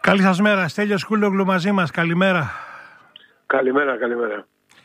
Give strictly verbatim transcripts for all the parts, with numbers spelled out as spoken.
Καλή σας μέρα. Στέλιος Κούλογλου μαζί μας. Καλημέρα. Καλημέρα, καλημέρα.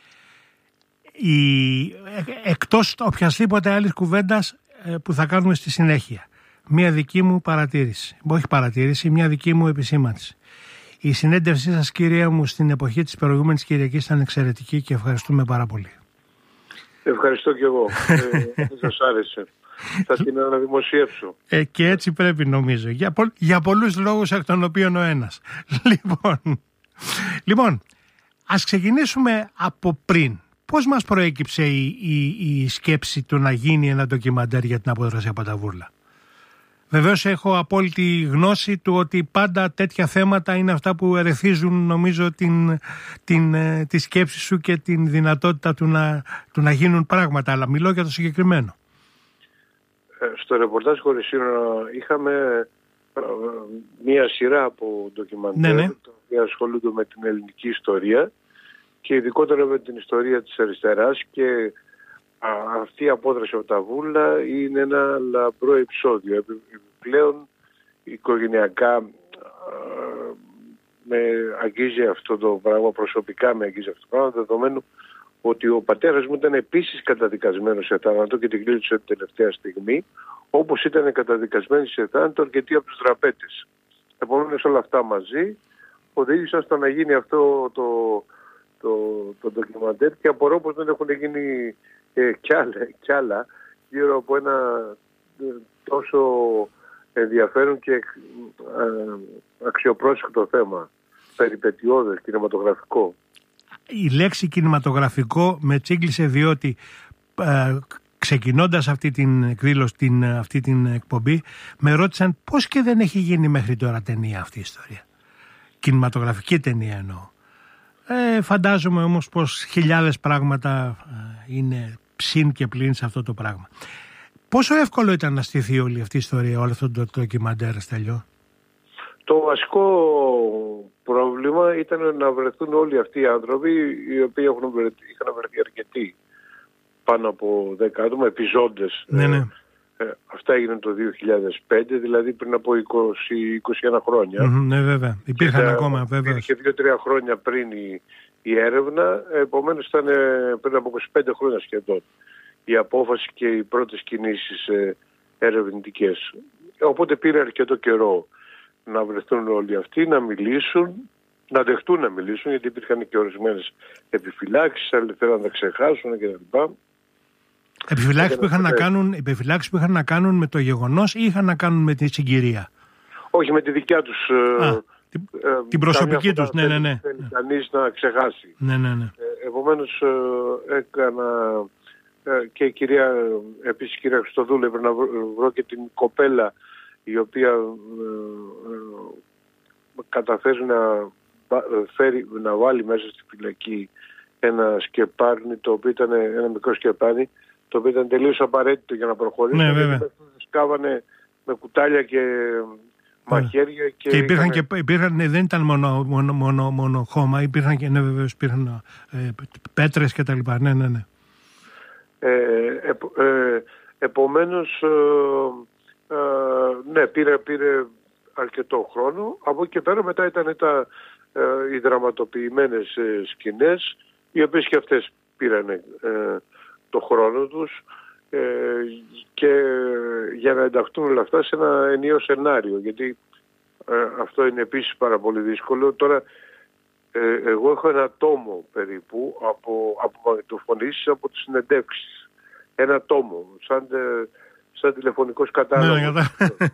Η... Εκτός οποιασδήποτε άλλης κουβέντας που θα κάνουμε στη συνέχεια, μία δική μου παρατήρηση, όχι παρατήρηση, μία δική μου επισήμανση. Η συνέντευξή σας, κυρία μου, στην εποχή της προηγούμενης Κυριακής ήταν εξαιρετική και ευχαριστούμε πάρα πολύ. Ευχαριστώ κι εγώ. ε, σας άρεσε. Θα την αναδημοσιεύσω. Ε, και έτσι πρέπει, νομίζω. Για, πο, για πολλούς λόγους, εκ των οποίων ο ένας. Λοιπόν, λοιπόν, ας ξεκινήσουμε από πριν. Πώς μας προέκυψε η, η, η σκέψη του να γίνει ένα ντοκιμαντέρ για την απόδραση από τα Βούρλα? Βεβαίως έχω απόλυτη γνώση του ότι πάντα τέτοια θέματα είναι αυτά που ερεθίζουν, νομίζω, την, την, τη σκέψη σου και την δυνατότητα του να, του να γίνουν πράγματα. Αλλά μιλώ για το συγκεκριμένο. Στο ρεπορτάζ χωρίς σύνορα είχαμε μία σειρά από ντοκιμαντέρ, ναι, ναι, τα οποία ασχολούνται με την ελληνική ιστορία και ειδικότερα με την ιστορία της αριστεράς, και α, αυτή η απόδραση από τα Βούλα είναι ένα λαμπρό επεισόδιο. Επιπλέον οικογενειακά α, με αγγίζει αυτό το πράγμα, προσωπικά με αγγίζει αυτό το πράγμα, δεδομένου ότι ο πατέρας μου ήταν επίσης καταδικασμένος σε θάνατο και την κλείδωσε την τελευταία στιγμή, όπως ήταν καταδικασμένοι σε θάνατο αρκετοί από τους δραπέτες. Επομένως όλα αυτά μαζί οδήγησαν στο να γίνει αυτό το, το, το ντοκιμαντέρ, και απορώ πως δεν έχουν γίνει ε, κι, άλλα, κι άλλα γύρω από ένα ε, τόσο ενδιαφέρον και ε, αξιοπρόσεκτο θέμα, περιπετειώδες, κινηματογραφικό. Η λέξη κινηματογραφικό με τσίγκλισε, διότι ε, ξεκινώντας αυτή την εκδήλωση, την, αυτή την εκπομπή, με ρώτησαν πώς και δεν έχει γίνει μέχρι τώρα ταινία αυτή η ιστορία. Κινηματογραφική ταινία εννοώ. Ε, φαντάζομαι όμως πως χιλιάδες πράγματα ε, είναι ψήν και πλήν σε αυτό το πράγμα. Πόσο εύκολο ήταν να στηθεί όλη αυτή η ιστορία, όλο αυτό το ντοκιμαντέρ, Στέλιο? Το βασικό πρόβλημα ήταν να βρεθούν όλοι αυτοί οι άνθρωποι, οι οποίοι έχουν βρεθεί, είχαν βρεθεί αρκετοί, πάνω από δέκα άτομα, επιζώντες. Ναι, ναι. Ε, αυτά έγιναν το δύο χιλιάδες πέντε, δηλαδή πριν από είκοσι με είκοσι ένα χρόνια. Mm-hmm, ναι, βέβαια. Υπήρχαν και ακόμα, βέβαια. Υπήρχε δύο τρία χρόνια πριν η, η έρευνα, επομένως ήταν πριν από είκοσι πέντε χρόνια σχεδόν η απόφαση και οι πρώτες κινήσεις ε, ερευνητικές. Οπότε πήρε αρκετό καιρό να βρεθούν όλοι αυτοί, να μιλήσουν, να δεχτούν να μιλήσουν, γιατί υπήρχαν και ορισμένες επιφυλάξεις, άλλοι θέλαν να τα ξεχάσουν κτλ. Επιφυλάξεις που, είχαν να κάνουν, επιφυλάξεις που είχαν να κάνουν με το γεγονός ή είχαν να κάνουν με τη συγκυρία? Όχι, με τη δικιά τους. Α, την, ε, την προσωπική τους, ναι, ναι, ναι. Θέλει κανείς να ξεχάσει. Ναι, ναι, ναι. Ε, επομένως ε, έκανα ε, και η κυρία, επίσης η κυρία Χριστοδούλου, έπρεπε να βρω, βρω και την κοπέλα η οποία ε, ε, καταφέρει να, φέρει, να βάλει μέσα στη φυλακή ένα σκεπάρνι, το οποίο ήταν ένα μικρό σκεπάρνι, το οποίο ήταν τελείως απαραίτητο για να προχωρήσει. Ναι, βέβαια. Σκάβανε με κουτάλια και μαχαίρια. Και, και υπήρχαν είχαν... και υπήρχαν, δεν ήταν μόνο, μόνο, μόνο, μόνο χώμα, υπήρχαν και, ναι, βεβαίως, υπήρχαν ε, πέτρες και τα λοιπά. Ναι, ναι, ναι. Ε, ε, ε, επομένως, ε, ε, ναι, πήρε, πήρε αρκετό χρόνο. Από εκεί και πέρα μετά ήταν τα, ε, οι δραματοποιημένες ε, σκηνές, οι οποίες και αυτές πήραν ε, το χρόνο τους, ε, και για να ενταχθούν όλα αυτά σε ένα ενιαίο σενάριο, γιατί ε, αυτό είναι επίσης πάρα πολύ δύσκολο. Τώρα ε, εγώ έχω ένα τόμο περίπου από, από μαγνητοφωνήσεις, από τις συνεντεύξεις. Ένα τόμο, σαν, τε, σαν τηλεφωνικός κατάλογος.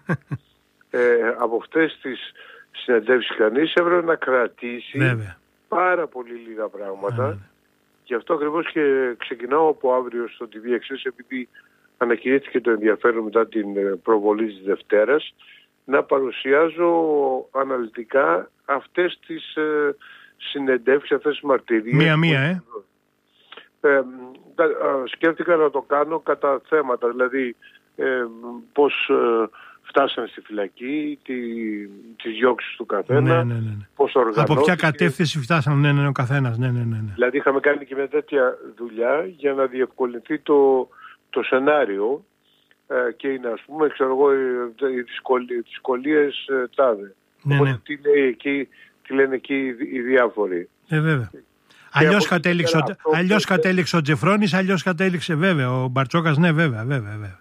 ε, από αυτές τις συνεντεύξεις κανείς έπρεπε να κρατήσει Βέβαια. πάρα πολύ λίγα πράγματα. Βέβαια. Γι' αυτό ακριβώς και ξεκινάω από αύριο στο τι βι Express, επειδή ανακοινήθηκε το ενδιαφέρον μετά την προβολή της Δευτέρας, να παρουσιάζω αναλυτικά αυτές τις ε, συνεντεύξεις, αυτές τις μαρτυρίες. Μία-μία, ε. ε, ε σκέφτηκα να το κάνω κατά θέματα, δηλαδή ε, πώς ε, φτάσανε στη φυλακή, τη, τις διώξεις του καθένα, ναι, ναι, ναι. πώς οργανώθηκε. Από ποια κατεύθυνση φτάσανε, ναι, ναι, ο καθένας. Ναι, ναι, ναι, ναι. Δηλαδή είχαμε κάνει και μια τέτοια δουλειά για να διευκολυνθεί το, το σενάριο ε, και είναι, ας πούμε, ξέρω εγώ, οι δυσκολίες, δυσκολίες ε, τάδε. Ναι, Οπότε ναι. τι, λέει εκεί, τι λένε εκεί οι διάφοροι. Ε, βέβαια. Αλλιώς από εκεί κατέληξε, πέρα ο- αυτό αλλιώς που- κατέληξε ο Τζεφρόνης, αλλιώς κατέληξε βέβαια ο Μπαρτσόκας. Ναι, βέβαια, βέβαια, βέβαια.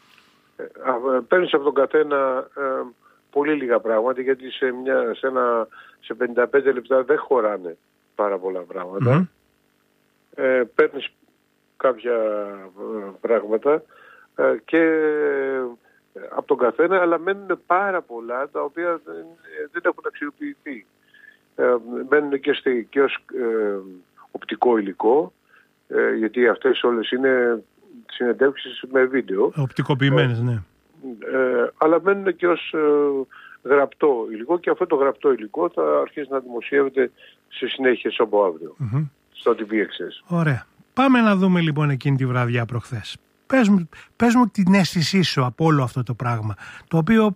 Ε, παίρνεις από τον καθένα ε, πολύ λίγα πράγματα, γιατί σε, μια, σε, ένα, σε πενήντα πέντε λεπτά δεν χωράνε πάρα πολλά πράγματα. Μμμ. Ε, παίρνεις κάποια ε, πράγματα ε, και ε, από τον καθένα, αλλά μένουν πάρα πολλά τα οποία δεν, δεν έχουν αξιοποιηθεί. Ε, μένουν και, στη, και ως ε, οπτικό υλικό, ε, γιατί αυτές όλες είναι συνεντεύξεις με βίντεο. Οπτικοποιημένες, ναι. Ε, αλλά μένουν και ως ε, γραπτό υλικό, και αυτό το γραπτό υλικό θα αρχίσει να δημοσιεύεται σε συνέχεια από αύριο Μμμ. στο τι βι εξ ες. Ωραία. Πάμε να δούμε λοιπόν εκείνη τη βραδιά προχθές. Πες μου, πες μου την αίσθησή σου από όλο αυτό το πράγμα, το οποίο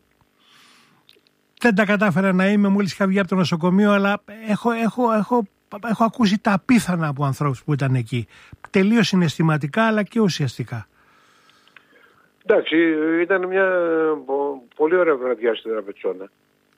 δεν τα κατάφερα να είμαι, μόλις είχα βγει από το νοσοκομείο, αλλά έχω, έχω, έχω, έχω ακούσει τα απίθανα από ανθρώπους που ήταν εκεί. Τελείως συναισθηματικά αλλά και ουσιαστικά. Εντάξει, ήταν μια πο- πολύ ωραία βραδιά στη Δραβετσόνα.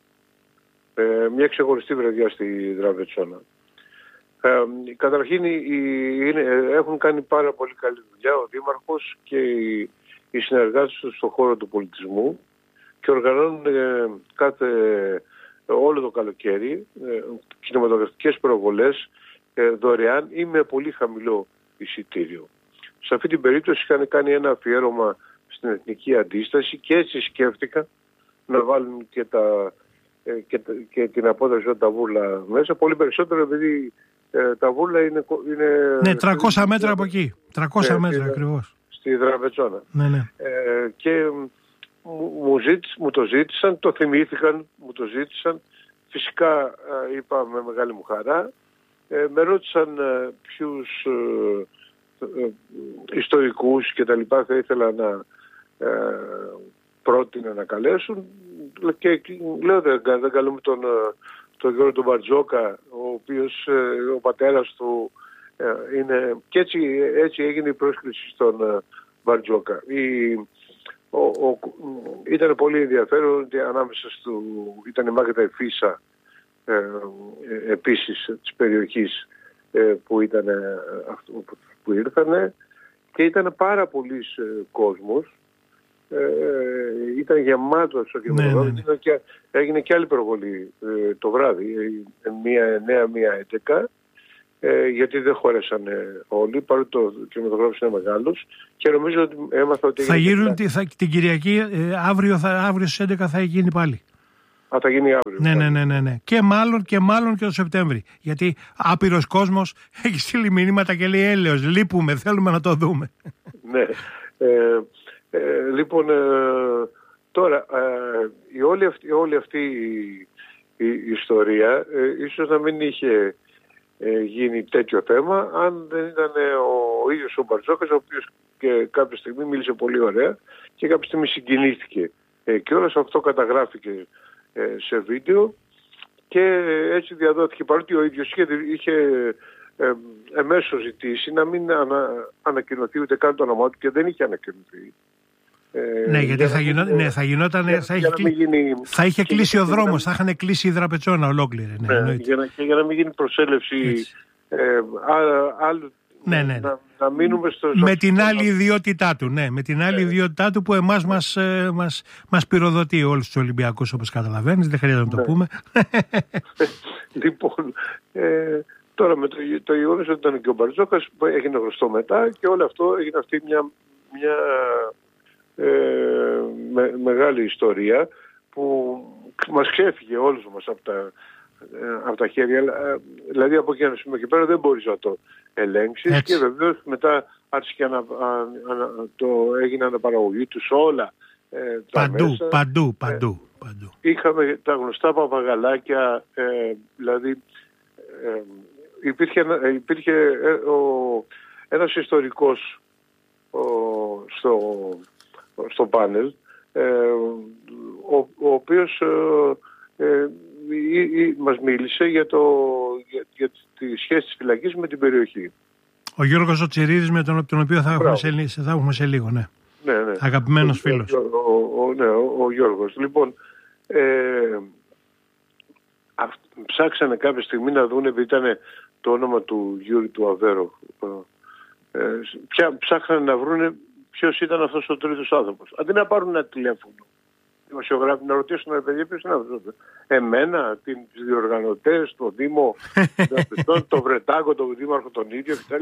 Ε, μια ξεχωριστή βραδιά στη Δραβετσόνα. Ε, καταρχήν οι, οι- είναι, έχουν κάνει πάρα πολύ καλή δουλειά ο Δήμαρχος και οι, οι συνεργάτες του στον χώρο του πολιτισμού, και οργανώνουν ε, κάθε, όλο το καλοκαίρι ε, κινηματογραφικές προβολές ε, δωρεάν ή με πολύ χαμηλό εισιτήριο. Σε αυτή την περίπτωση είχαν κάνει ένα αφιέρωμα στην εθνική αντίσταση, και έτσι σκέφτηκαν να βάλουν και, τα, ε, και, τα- και την απόδοση τα βούρλα μέσα, πολύ περισσότερο επειδή ε, τα βούρλα είναι... είναι Ναι, τριακόσια μέτρα από εκεί. τριακόσια Ναι, μέτρα είναι- ακριβώς. στη Δραβετσόνα. Ναι, ναι. Ε, και μου, μου, ζήτησ, μου το ζήτησαν, το θυμήθηκαν, μου το ζήτησαν. Φυσικά ε, είπα με μεγάλη μου χαρά. Ε, με ρώτησαν ε, ποιους ε, ε, ιστορικούς και τα λοιπά θα ήθελα να ε, πρότεινα να καλέσουν, και λέω δεν, δεν καλούμε τον, ε, τον Γιώργο τον Μπαρτζόκα, ο οποίος ε, ο πατέρας του ε, είναι, και έτσι, έτσι έγινε η πρόσκληση στον ε, Μπαρτζόκα. Η, ο, ο, ήταν πολύ ενδιαφέρον ότι ανάμεσα στο, ήταν η Μάγδα Εφίσα ε, ε, επίσης της περιοχής ε, που, ήταν, ε, που, που ήρθανε, και ήταν πάρα πολλής ε, κόσμος. Ε, ήταν γεμάτος ο κινηματογράφος. Ναι, ναι, ναι. Και έγινε και άλλη προβολή ε, το βράδυ, ε, μία εννέα, μία έντεκα, ε, γιατί δεν χώρεσαν ε, όλοι, παρότι το κινηματογράφος είναι μεγάλος, και νομίζω ότι έμαθα ότι... Θα έγινε γίνουν και... τη- θα, την Κυριακή, ε, αύριο, θα, αύριο στις έντεκα θα γίνει πάλι. Α, θα γίνει αύριο. Ναι, ναι, ναι, ναι, ναι. Και μάλλον και μάλλον και το Σεπτέμβρη. Γιατί άπειρος κόσμος έχει στείλει μηνύματα και λέει έλεος, λείπουμε, θέλουμε να το δούμε. Ναι. Ε, ε, λοιπόν, ε, τώρα, ε, η όλη αυτή, όλη αυτή η, η ιστορία ε, ίσως να μην είχε ε, γίνει τέτοιο θέμα αν δεν ήταν ε, ο ίδιος ο Μπαρτζόκας, ο οποίος και κάποια στιγμή μίλησε πολύ ωραία και κάποια στιγμή συγκινήθηκε. Ε, και όλο αυτό καταγράφηκε ε, σε βίντεο, και έτσι διαδόθηκε, παρότι ο ίδιος είχε, είχε ε, εμέσως ζητήσει να μην ανα, ανακοινωθεί ούτε καν το όνομά του, και δεν είχε ανακοινωθεί. Ε, Ναι, γιατί για θα, να γινό, μην, ναι, θα γινόταν, για- θα, για είχε, να μην κλει- γίνει- θα είχε και- κλείσει ο και- δρόμος, θα είχαν κλείσει η Δραπετσόνα ολόκληρη. Ναι, Ναι, εννοείται. για να, και για να μην γίνει προσέλευση Έτσι. ε, α- άλλου, Ναι, ναι, ναι. Να, να μείνουμε στο... Με στο- την στο- άλλη ιδιότητά του, ναι, με την άλλη ιδιότητά του που εμάς μας, ε, μας, μας πυροδοτεί όλους τους Ολυμπιακούς, όπως καταλαβαίνεις, δεν χρειάζεται να το Ναι. πούμε. Λοιπόν, ε, τώρα με το, το γεγονός ότι ήταν και ο Μπαρτζόκας που έγινε γνωστό μετά, και όλο αυτό έγινε αυτή μια, μια ε, με, μεγάλη ιστορία που μας ξέφυγε όλους μας από τα, ε, από τα χέρια. Ε, δηλαδή από εκεί και πέρα δεν μπορείς να το ελέγξεις. Έτσι. Και βεβαίως μετά άρχισε και ανα, α, ανα, το έγινε αναπαραγωγή τους όλα ε, τα Παντού, μέσα. παντού, παντού, παντού. Είχαμε τα γνωστά παπαγαλάκια, ε, δηλαδή ε, υπήρχε, ένα- υπήρχε ε, ο, ένας ιστορικός ο, στο, στο πάνελ, ε, ο, ο οποίος ε, ε, ή- ή μας μίλησε για, το, για, για τη σχέση της φυλακής με την περιοχή. Ο Γιώργος ο Τσιρίδης, με τον, τον οποίο θα έχουμε, Μπράβο. σε, λι- θα έχουμε σε λίγο, ναι. Ναι, ναι. Αγαπημένος Ο- φίλος. Ο, ο, ο, ναι, ο, ο Γιώργος. Λοιπόν, ε, αυ, ψάξανε κάποια στιγμή να δουν, επειδή ήταν το όνομα του Γιούρι του Αβέρο, ε, πια, ψάχνανε να βρουν ποιος ήταν αυτός ο τρίτος άνθρωπος. Αντί να πάρουν ένα τηλέφωνο, δημοσιογράφοι να ρωτήσουν ένα παιδί, ποιος είναι αυτός. Εμένα, τους διοργανωτές, τον Δήμο, τον Βρετάκο, τον Δήμαρχο τον ίδιο κτλ.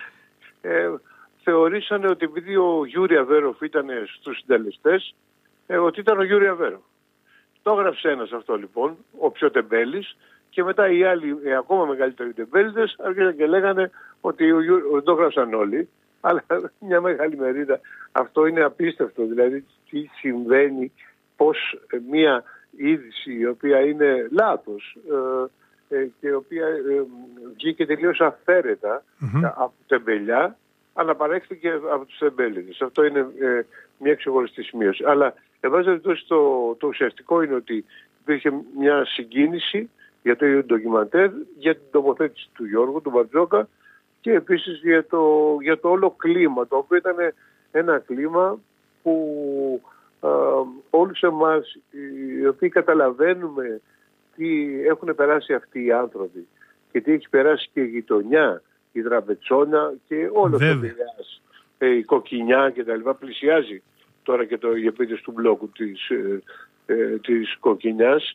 Ε, θεωρήσανε ότι επειδή ο Γιούρι Αβέροφ ήταν στους συντελεστές, ε, ότι ήταν ο Γιούρι Αβέροφ. Το έγραψε ένας αυτό λοιπόν, ο πιο τεμπέλης, και μετά οι άλλοι, οι ακόμα μεγαλύτεροι τεμπέληδες, άρχισαν και λέγανε ότι ο Γιούρι, το έγραψαν όλοι, αλλά μια μεγάλη μερίδα. Αυτό είναι απίστευτο, δηλαδή τι συμβαίνει, πως μια είδηση η οποία είναι λάθος ε, ε, και η οποία ε, βγήκε τελείως αυθαίρετα mm-hmm. από τεμπελιά, αναπαρέχθηκε από τους τεμπέληδες. Αυτό είναι ε, μια ξεχωριστή σημείωση. Αλλά εν πάση περιπτώσει το, το ουσιαστικό είναι ότι υπήρχε μια συγκίνηση για το ντοκιμαντέρ, για την τοποθέτηση του Γιώργου, του Μπαρτζόκα, και επίσης για το, για το όλο κλίμα, το οποίο ήταν ένα κλίμα που ε, όλους εμάς, οι οποίοι καταλαβαίνουμε τι έχουν περάσει αυτοί οι άνθρωποι και τι έχει περάσει και η γειτονιά, η Δραπετσόνα και όλο το Πειραιάς, ε, η Κοκκινιά και τα λοιπά, πλησιάζει τώρα και το, η επίτευξη του μπλόκου της, ε, ε, της Κοκκινιάς.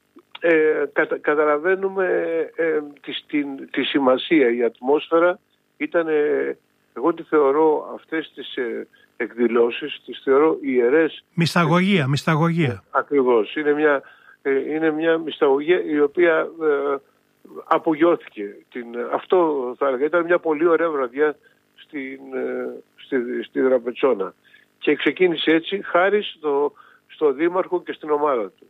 Ε, κατα, καταλαβαίνουμε ε, τη, τη, τη σημασία. Η ατμόσφαιρα ήταν, ε, εγώ τη θεωρώ αυτές τις ε, εκδηλώσεις, τις θεωρώ ιερές. Μυσταγωγία, μυσταγωγία. Ακριβώς. Είναι μια, ε, είναι μια μυσταγωγία η οποία ε, απογειώθηκε. Την, αυτό θα έλεγα. Ήταν μια πολύ ωραία βραδιά στην, ε, στη, στη Δραπετσόνα. Και ξεκίνησε έτσι χάρη στο, στο Δήμαρχο και στην ομάδα του.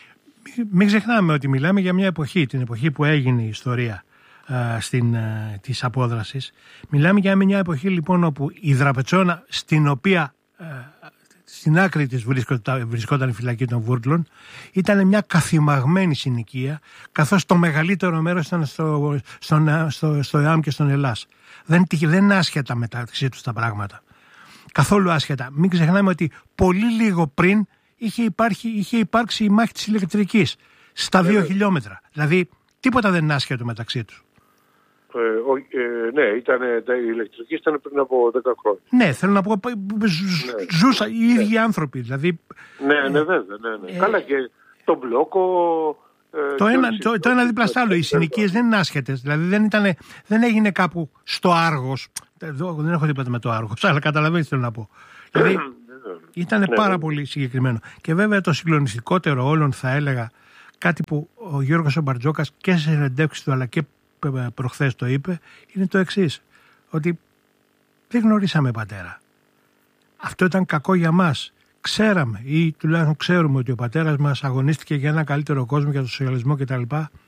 Μην ξεχνάμε ότι μιλάμε για μια εποχή, την εποχή που έγινε η ιστορία α, στην, α, της απόδρασης. Μιλάμε για μια εποχή λοιπόν όπου η Δραπετσόνα, στην οποία α, στην άκρη της βρισκόταν, βρισκόταν η φυλακή των Βούρτλων, ήταν μια καθημαγμένη συνοικία, καθώς το μεγαλύτερο μέρος ήταν στο, στο, στο, στο ΕΑΜ και στον Ελλάς. Δεν, δεν είναι άσχετα μεταξύ τους τα πράγματα. Καθόλου άσχετα. Μην ξεχνάμε ότι πολύ λίγο πριν Είχε, υπάρχει, είχε υπάρξει η μάχη της ηλεκτρικής στα δύο χιλιόμετρα. Δηλαδή τίποτα δεν είναι άσχετο μεταξύ τους. Ε, ο, ε, ναι, ήταν, τα, η ηλεκτρική ήταν πριν από δέκα χρόνια. Ναι, θέλω να πω, ζ, ναι. ζούσα οι ίδιοι ναι. άνθρωποι. Δηλαδή, ναι, ναι, βέβαια. Ναι, ναι. Ε, Καλά και το μπλόκο... Ε, το, ένα, το, το ένα δίπλα στο άλλο. Οι συνοικίες δεν είναι άσχετες. Δηλαδή δεν, ήτανε, δεν έγινε κάπου στο Άργος. Δεν έχω τίποτα με το Άργος, αλλά καταλαβαίνεις τι θέλω να πω. Δηλαδή, ήταν ναι, πάρα ναι. πολύ συγκεκριμένο. Και βέβαια το συγκλονιστικότερο όλων, θα έλεγα, κάτι που ο Γιώργος ο Μπαρτζόκας και σε συνεντεύξεις του αλλά και προχθές το είπε, είναι το εξής. Ότι δεν γνωρίσαμε πατέρα. Αυτό ήταν κακό για μας. Ξέραμε ή τουλάχιστον ξέρουμε ότι ο πατέρας μας αγωνίστηκε για ένα καλύτερο κόσμο, για τον σοσιαλισμό κτλ.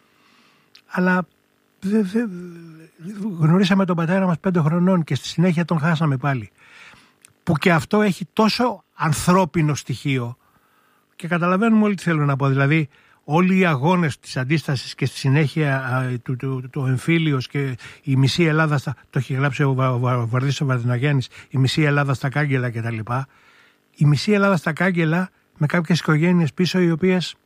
Αλλά δε, δε, γνωρίσαμε τον πατέρα μας πέντε χρονών και στη συνέχεια τον χάσαμε πάλι. Που και αυτό έχει τόσο ανθρώπινο στοιχείο και καταλαβαίνουμε όλοι τι θέλω να πω. Δηλαδή όλοι οι αγώνες της αντίστασης και στη συνέχεια του, του, του, του εμφύλιος και η μισή Ελλάδα, στα, το έχει γράψει ο, Βα, ο Βαρδής ο Βαρδιναγέννης, η μισή Ελλάδα στα κάγκελα κτλ. Η μισή Ελλάδα στα κάγκελα με κάποιες οικογένειες πίσω οι οποίες...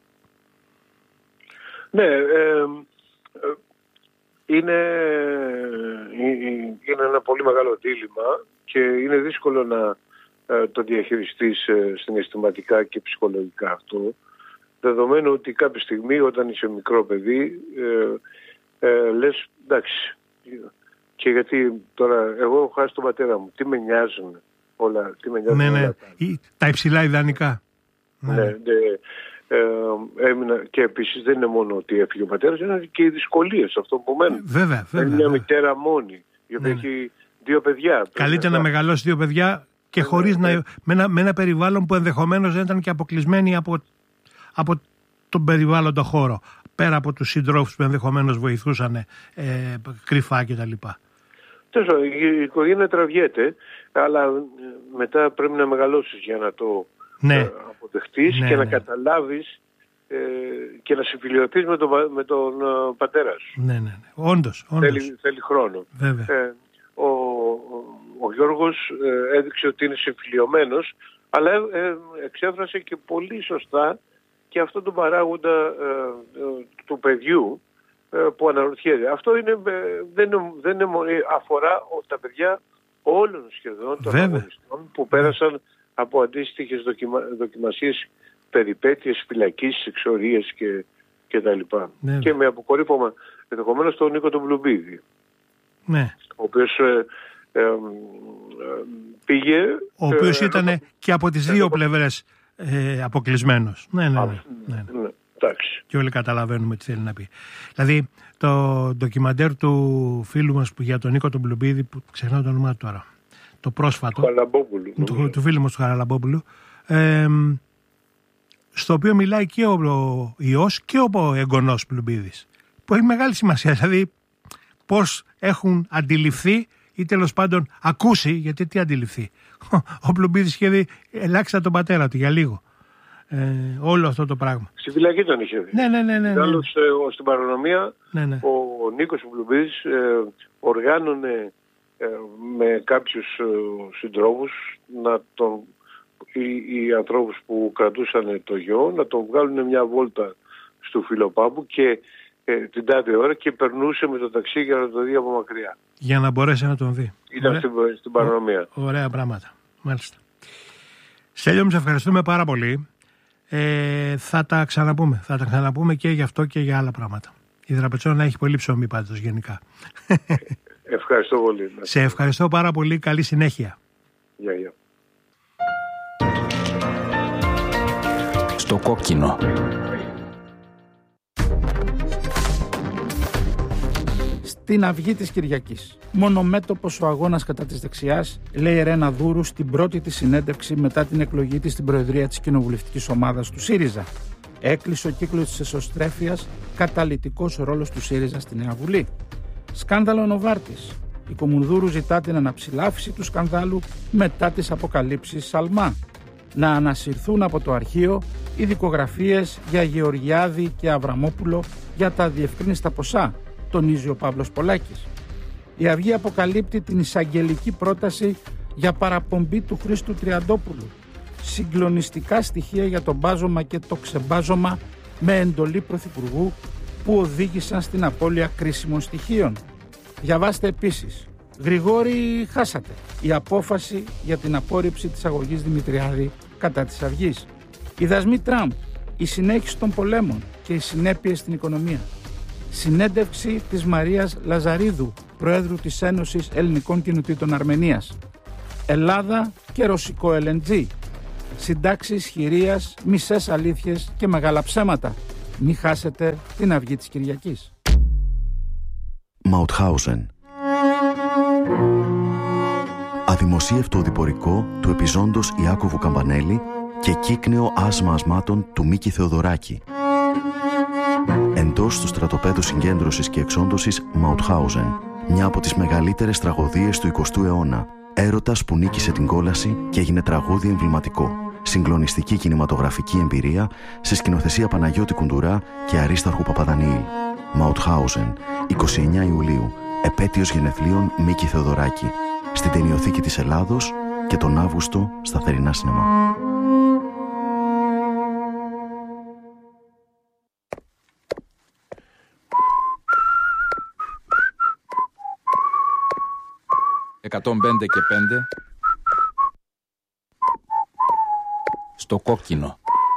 Ναι, ε, ε, είναι, είναι ένα πολύ μεγάλο δίλημμα και είναι δύσκολο να ε, το διαχειριστείς ε, συναισθηματικά και ψυχολογικά αυτό, δεδομένου ότι κάποια στιγμή όταν είσαι μικρό παιδί ε, ε, λες εντάξει, και γιατί τώρα εγώ έχω χάσει τον πατέρα μου, τι με νοιάζουν όλα, τι με νοιάζουν ναι, όλα ναι. τα... τα υψηλά ιδανικά. Ναι, ναι. ναι ε, έμεινα, και επίσης δεν είναι μόνο ότι έφυγε ο πατέρας, είναι και οι δυσκολίες αυτό που μένουν. Βέβαια, βέβαια. Είναι μια μητέρα μόνη, η οποία ναι, έχει δύο παιδιά. Καλύτερα να μεγαλώσει δύο παιδιά και ναι, χωρίς ναι, να... Με, ένα, με ένα περιβάλλον που ενδεχομένως δεν ήταν και αποκλεισμένοι από, από τον περιβάλλοντα χώρο. Πέρα από τους συντρόφους που ενδεχομένως βοηθούσαν ε, κρυφά κτλ. Τόσο, η οικογένεια τραβιέται, αλλά μετά πρέπει να μεγαλώσεις για να το ναι, αποδεχτείς ναι, και ναι, να καταλάβεις ε, και να συμφιλιωθείς με τον, με τον uh, πατέρα σου. Ναι, ναι, ναι. Όντως, όντως. Θέλει, θέλει χρόνο. Ε, ο, ο, ο Γιώργος ε, έδειξε ότι είναι συμφιλιωμένος, αλλά ε, εξέφρασε και πολύ σωστά και και αυτό τον παράγοντα ε, του παιδιού ε, που αναρωτιέται. Αυτό είναι, ε, δεν, είναι, δεν είναι, αφορά τα παιδιά όλων σχεδόν των αγωνιστών που πέρασαν από αντίστοιχες δοκιμα, δοκιμασίες, περιπέτειες, φυλακής, εξορίες και, και τα λοιπά. Ναι. Και με αποκορύφωμα ενδεχομένως τον Νίκο τον Μπλουμπίδη. Ναι. Ο οποίος ε, ε, ε, πήγε... Ο οποίος ε, ήταν ε, και από τις δύο ε, πλευρές ε, αποκλεισμένος. Ναι, ναι, ναι. ναι, ναι. ναι. Εντάξει. Και όλοι καταλαβαίνουμε τι θέλει να πει. Δηλαδή το ντοκιμαντέρ του φίλου μας που, για τον Νίκο τον Μπλουμπίδη, που ξεχνάω το όνομά του τώρα, το πρόσφατο, του, του φίλου μας του Χαραλαμπόπουλου, ε, στο οποίο μιλάει και ο, ο ιός και ο εγγονός Μπλουμπίδης, που έχει μεγάλη σημασία, δηλαδή πώς έχουν αντιληφθεί ή τέλος πάντων ακούσει, γιατί τι αντιληφθεί. Ο Μπλουμπίδης είχε δει ελάχιστα τον πατέρα του για λίγο. Ε, όλο αυτό το πράγμα. Στη φυλακή τον είχε δει. Ναι, ναι, ναι. ναι, ναι. Άλλος, ε, στην παρανομία ναι, ναι. ο Νίκος Μπλουμπίδης ε, οργάνωνε ε, με κάποιους ε, συντρόφους να τον, οι, οι ανθρώπους που κρατούσαν το γιο να τον βγάλουν μια βόλτα στο Φιλοπάμπου και ε, την τάδε ώρα και περνούσε με το ταξί για να το δει από μακριά. Για να μπορέσει να τον δει. Ήταν στην, στην παρανομία. Ω, ωραία πράγματα. Μάλιστα. Στέλιο μου, σε ευχαριστούμε πάρα πολύ. Ε, θα τα ξαναπούμε. Θα τα ξαναπούμε και για αυτό και για άλλα πράγματα. Η Δραπετσόνα έχει πολύ ψωμί πάντως γενικά. Ευχαριστώ πολύ. Σε ευχαριστώ πάρα πολύ. Καλή συνέχεια. Γεια, γεια. Στο κόκκινο. Στην αυγή της Κυριακής. Μονομέτωπος ο αγώνας κατά της δεξιάς, λέει Ρένα Δούρου στην πρώτη της συνέντευξη μετά την εκλογή της στην Προεδρία της Κοινοβουλευτικής Ομάδας του ΣΥΡΙΖΑ. Έκλεισε ο κύκλος της εσωστρέφειας, καταλυτικός ρόλος του ΣΥΡΙΖΑ στη Νέα Βουλή. Σκάνδαλο Νοβάρτης. Η Κομουνδούρου ζητά την αναψηλάφιση του σκανδάλου μετά τις αποκαλύψεις Σαλμά. Να ανασυρθούν από το αρχείο οι δικογραφίες για Γεωργιάδη και Αβραμόπουλο για τα διευκρίνιστα ποσά, τονίζει ο Παύλος Πολάκης. Η Αυγή αποκαλύπτει την εισαγγελική πρόταση για παραπομπή του Χρήστου Τριαντόπουλου. Συγκλονιστικά στοιχεία για το μπάζωμα και το ξεμπάζωμα με εντολή Πρωθυπουργού που οδήγησαν στην απώλεια κρίσιμων στοιχείων. Διαβάστε επίσης. Γρηγόρη, χάσατε. Η απόφαση για την απόρριψη της αγωγής Δημητριάδη κατά της Αυγής. Οι δασμοί Τραμπ, η συνέχιση των πολέμων και οι συνέπειες στην οικονομία. Συνέντευξη της Μαρίας Λαζαρίδου, Προέδρου της Ένωσης Ελληνικών Κοινοτήτων Αρμενίας. Ελλάδα και ρωσικό ελ εν τζι. Συντάξεις χειρίας, μισές αλήθειες και μεγάλα ψέματα. Μη χάσετε την αυγή της Κυριακής. Μαουτχάουζεν. Αδημοσίευτο οδηπορικό του επιζώντος Ιάκωβου Καμπανέλη και κύκνεο άσμα ασμάτων του Μίκη Θεοδωράκη. Εντός του στρατοπέδου συγκέντρωσης και εξόντωσης Μαουτχάουζεν, μια από τις μεγαλύτερες τραγωδίες του εικοστού αιώνα. Έρωτας που νίκησε την κόλαση και έγινε τραγούδι εμβληματικό. Συγκλονιστική κινηματογραφική εμπειρία σε σκηνοθεσία Παναγιώτη Κουντουρά και Αρίσταρχου Παπαδανίη. Μαουτχάουζεν, εικοστή ενάτη Ιουλίου, επέτειος γενεθλίων Μίκη Θεοδωράκη. Στην Ταινιοθήκη της Ελλάδος και τον Αύγουστο στα θερινά σινεμά. εκατόν πέντε και πέντε στο κόκκινο.